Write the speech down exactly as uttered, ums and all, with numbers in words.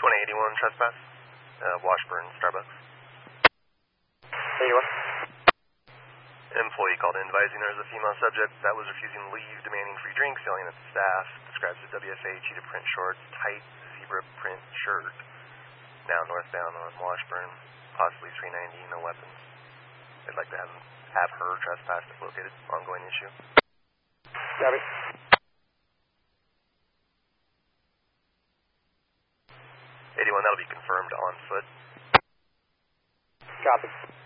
twenty eighty-one trespass, uh, Washburn, Starbucks. eighty-one. Employee called in advising there was a female subject that was refusing leave, demanding free drinks, yelling at the staff, describes the W F A cheetah print shorts, tight zebra print shirt. Now northbound on Washburn, possibly three ninety, no weapons. They'd like to have, have her trespassed if located. Ongoing issue. Copy. eighty-one, that'll be confirmed on foot. Copy.